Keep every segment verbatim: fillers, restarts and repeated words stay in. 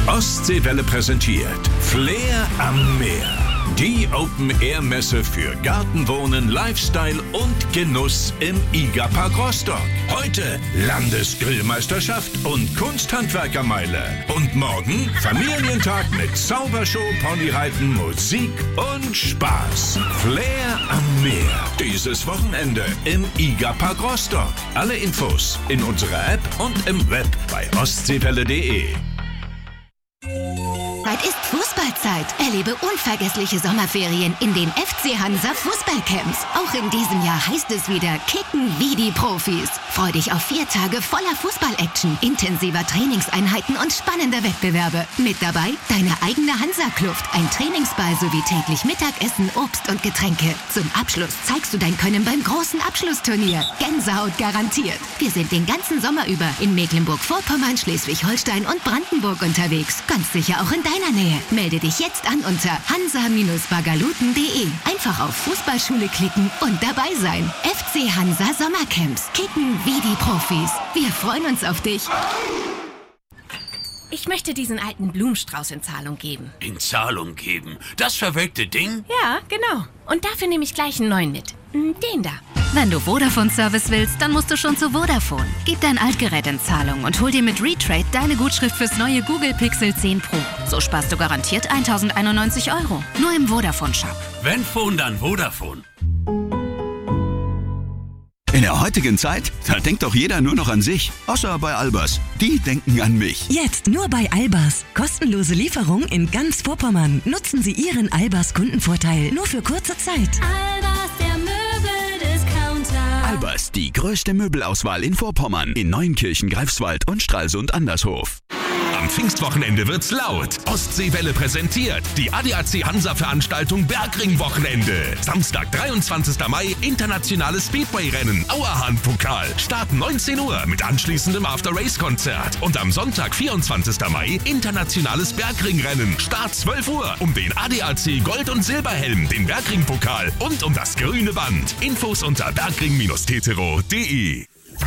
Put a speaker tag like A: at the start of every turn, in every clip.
A: Ostseewelle präsentiert Flair am Meer. Die Open-Air-Messe für Gartenwohnen, Lifestyle und Genuss im IGA-Park Rostock. Heute Landesgrillmeisterschaft und Kunsthandwerkermeile. Und morgen Familientag mit Zaubershow, Ponyreiten, Musik und Spaß. Flair am Meer. Dieses Wochenende im IGA-Park Rostock. Alle Infos in unserer App und im Web bei ostseewelle punkt de.
B: Bald ist Fußballzeit. Erlebe unvergessliche Sommerferien in den F C Hansa Fußballcamps. Auch in diesem Jahr heißt es wieder Kicken wie die Profis. Freu dich auf vier Tage voller Fußball-Action, intensiver Trainingseinheiten und spannender Wettbewerbe. Mit dabei deine eigene Hansa-Kluft, ein Trainingsball sowie täglich Mittagessen, Obst und Getränke. Zum Abschluss zeigst du dein Können beim großen Abschlussturnier. Gänsehaut garantiert. Wir sind den ganzen Sommer über in Mecklenburg-Vorpommern, Schleswig-Holstein und Brandenburg unterwegs. Ganz sicher auch in deiner Nähe. Melde dich jetzt an unter hansa Bagaluten punkt de. Einfach auf Fußballschule klicken und dabei sein. F C Hansa Sommercamps. Kicken wie die Profis. Wir freuen uns auf dich.
C: Ich möchte diesen alten Blumenstrauß in Zahlung geben.
D: In Zahlung geben? Das verwelkte Ding?
C: Ja, genau. Und dafür nehme ich gleich einen neuen mit. Den da.
E: Wenn du Vodafone-Service willst, dann musst du schon zu Vodafone. Gib dein Altgerät in Zahlung und hol dir mit Retrade deine Gutschrift fürs neue Google Pixel zehn Pro. So sparst du garantiert tausendeinundneunzig Euro. Nur im Vodafone-Shop.
D: Wenn Phone, dann Vodafone.
F: In der heutigen Zeit, da denkt doch jeder nur noch an sich. Außer bei Albers. Die denken an mich.
G: Jetzt nur bei Albers. Kostenlose Lieferung in ganz Vorpommern. Nutzen Sie Ihren Albers Kundenvorteil nur für kurze Zeit.
H: Albers, der Möbeldiscounter.
F: Albers, die größte Möbelauswahl in Vorpommern. In Neunkirchen, Greifswald und Stralsund Andershof.
I: Am Pfingstwochenende wird's laut. Ostseewelle präsentiert die A D A C Hansa-Veranstaltung Bergring-Wochenende. Samstag, dreiundzwanzigster Mai, internationales Speedway-Rennen, Auerhahn-Pokal. Start neunzehn Uhr mit anschließendem After-Race-Konzert. Und am Sonntag, vierundzwanzigster Mai, internationales Bergring-Rennen. Start zwölf Uhr um den A D A C Gold- und Silberhelm, den Bergring-Pokal und um das grüne Band. Infos unter bergring tetero punkt de.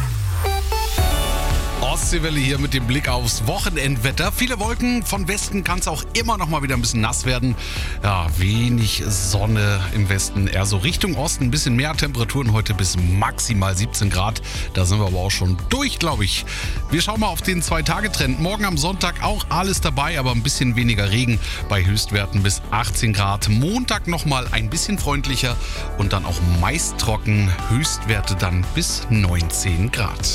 J: Ostseewelle hier mit dem Blick aufs Wochenendwetter. Viele Wolken, von Westen kann es auch immer noch mal wieder ein bisschen nass werden. Ja, wenig Sonne im Westen, eher so Richtung Osten. Ein bisschen mehr Temperaturen heute bis maximal siebzehn Grad. Da sind wir aber auch schon durch, glaube ich. Wir schauen mal auf den Zwei-Tage-Trend. Morgen am Sonntag auch alles dabei, aber ein bisschen weniger Regen bei Höchstwerten bis achtzehn Grad. Montag nochmal ein bisschen freundlicher und dann auch meist trocken. Höchstwerte dann bis neunzehn Grad.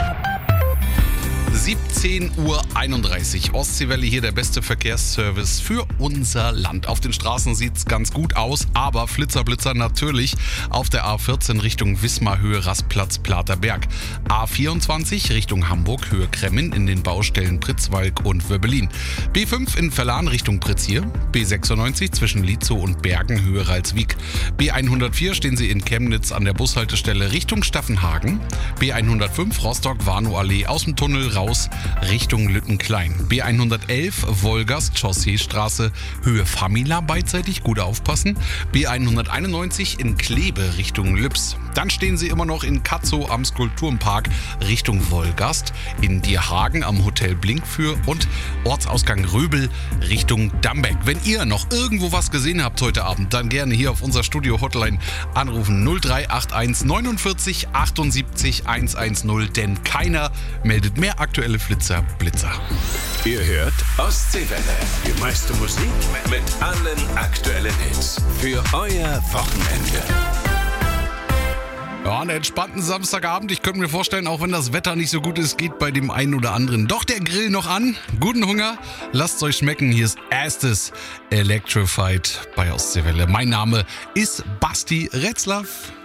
J: siebzehn Uhr einunddreißig. Ostseewelle hier, der beste Verkehrsservice für unser Land. Auf den Straßen sieht es ganz gut aus, aber Flitzer-Blitzer natürlich auf der A vierzehn Richtung Wismar, Höhe Rastplatz Platerberg. A vierundzwanzig Richtung Hamburg, Höhe Kremmen in den Baustellen Pritzwalk und Wöbbelin. B fünf in Verlan Richtung Pritzhier. B sechsundneunzig zwischen Lietzow und Bergen, Höhe Ralswiek. B hundertvier stehen Sie in Chemnitz an der Bushaltestelle Richtung Staffenhagen. B hundertfünf Rostock, Warnow-Allee aus dem Tunnel raus Richtung Lüttenklein. B hundertelf Wolgast, Chausseestraße, Höhe Famila beidseitig, gut aufpassen. B hunderteinundneunzig in Kleve Richtung Lübs. Dann stehen Sie immer noch in Katzow am Skulpturenpark Richtung Wolgast, in Dierhagen am Hotel Blinkfür und Ortsausgang Röbel Richtung Dambeck. Wenn ihr noch irgendwo was gesehen habt heute Abend, dann gerne hier auf unser Studio-Hotline anrufen null drei acht eins neunundvierzig achtundsiebzig hundertzehn, denn keiner meldet mehr aktuelle Flitzer, Blitzer.
A: Ihr hört Ostseewelle, die meiste Musik mit allen aktuellen Hits für euer Wochenende.
J: Ja, einen entspannten Samstagabend. Ich könnte mir vorstellen, auch wenn das Wetter nicht so gut ist, geht bei dem einen oder anderen doch der Grill noch an. Guten Hunger, lasst's euch schmecken. Hier ist erstes Electrified bei Ostseewelle. Mein Name ist Basti Retzlaff.